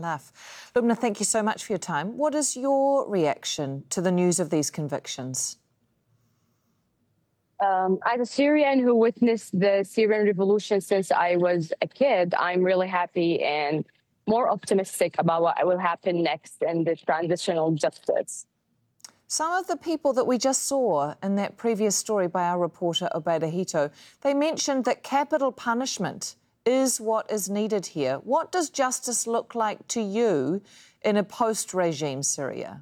enough. Lubna, thank you so much for your time. What is your reaction to the news of these convictions? As a Syrian who witnessed the Syrian revolution since I was a kid, I'm really happy and more optimistic about what will happen next in the transitional justice. Some of the people that we just saw in that previous story by our reporter Obaida Hito, they mentioned that capital punishment is what is needed here. What does justice look like to you in a post-regime Syria?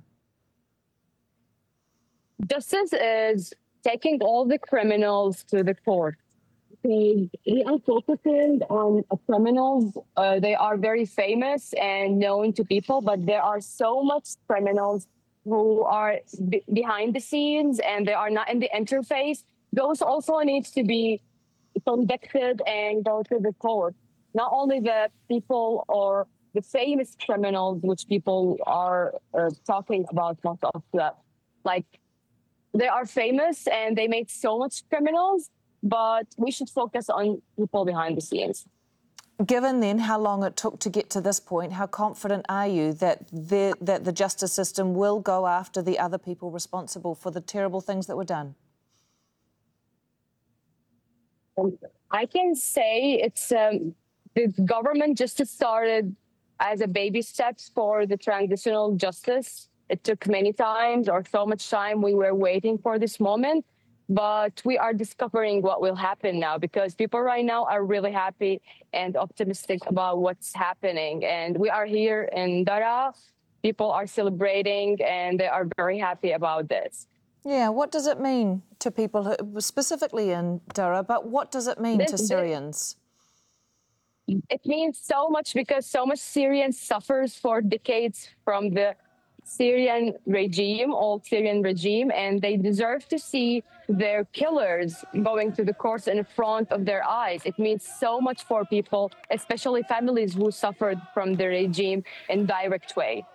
Justice is taking all the criminals to the court. We are focusing on criminals. They are very famous and known to people, but there are so much criminals who are behind the scenes and they are not in the interface. Those also needs to be convicted and go to the court. Not only the people or the famous criminals, which people are talking about most of that. Like, they are famous and they made so much criminals, but we should focus on people behind the scenes. Given then how long it took to get to this point, how confident are you that the justice system will go after the other people responsible for the terrible things that were done? I can say it's the government just started as a baby steps for the transitional justice. It took many times or so much time. We were waiting for this moment. But we are discovering what will happen now because people right now are really happy and optimistic about what's happening. And we are here in Daraa. People are celebrating and they are very happy about this. Yeah, what does it mean to people, who, specifically in Daraa, but what does it mean to Syrians? It means so much because so much Syrians suffers for decades from the Syrian regime, old Syrian regime, and they deserve to see their killers going to the courts in front of their eyes. It means so much for people, especially families who suffered from the regime in direct way.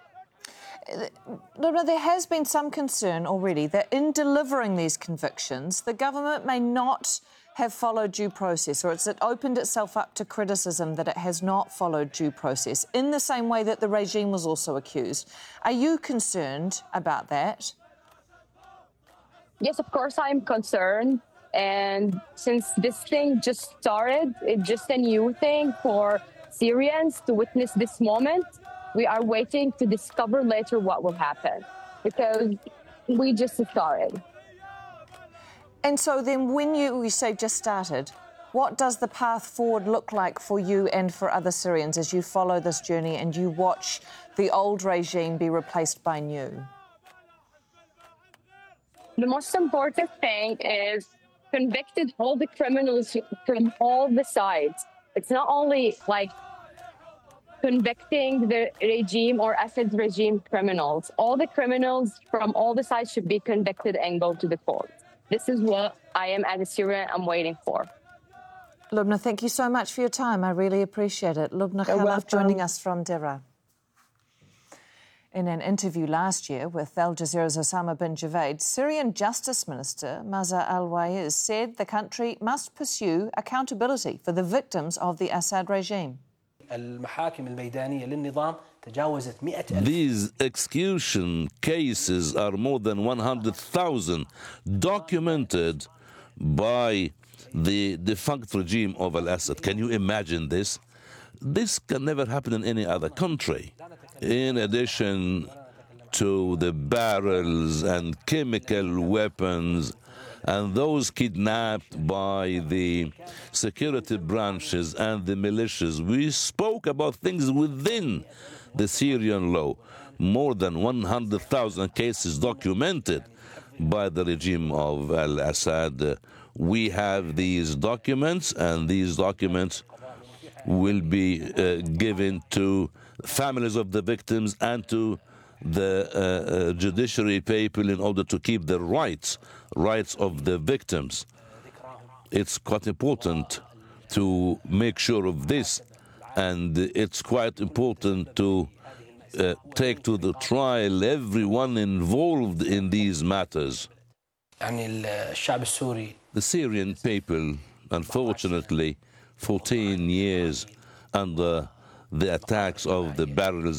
There has been some concern already that in delivering these convictions, the government may not have followed due process, or it's opened itself up to criticism that it has not followed due process, in the same way that the regime was also accused. Are you concerned about that? Yes, of course I'm concerned. And since this thing just started, it's just a new thing for Syrians to witness this moment. We are waiting to discover later what will happen because we just started. And so then when you say just started, what does the path forward look like for you and for other Syrians as you follow this journey and you watch the old regime be replaced by new? The most important thing is convicted all the criminals from all the sides. It's not only like convicting the regime or Assad's regime criminals. All the criminals from all the sides should be convicted and go to the court. This is what I am as a Syrian, I'm waiting for. Lubna, thank you so much for your time. I really appreciate it. Lubna Khalaf joining us from Daraa. In an interview last year with Al Jazeera's Osama bin Javaid, Syrian Justice Minister Maza Al-Waiz said the country must pursue accountability for the victims of the Assad regime. These execution cases are more than 100,000 documented by the defunct regime of al-Assad. Can you imagine this? This can never happen in any other country. In addition to the barrels and chemical weapons and those kidnapped by the security branches and the militias, we spoke about things within the Syrian law. More than 100,000 cases documented by the regime of al-Assad. We have these documents, and these documents will be given to families of the victims and to the judiciary people in order to keep the rights of the victims. It's quite important to make sure of this, and it's quite important to take to the trial everyone involved in these matters. The Syrian people, unfortunately, 14 years under the attacks of the barrels